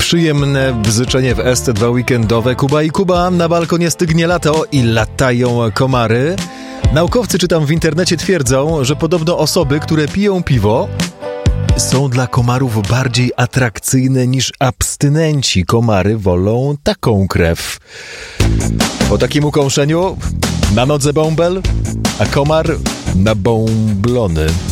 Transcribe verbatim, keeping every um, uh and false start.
Przyjemne bzyczenie w S T dwa weekendowe. Kuba i Kuba, na balkonie stygnie lato i latają komary. Naukowcy, czytam w internecie, twierdzą, że podobno osoby, które piją piwo, są dla komarów bardziej atrakcyjne niż abstynenci. Komary wolą taką krew. Po takim ukąszeniu na nodze bąbel, a komar nabąblony.